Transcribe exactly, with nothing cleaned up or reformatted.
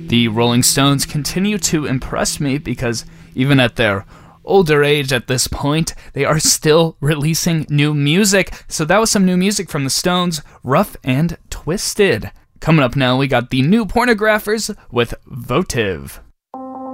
The Rolling Stones continue to impress me because even at their older age at this point, they are still releasing new music. So that was some new music from the Stones, Rough and Twisted. Coming up now, we got the New Pornographers with Votive.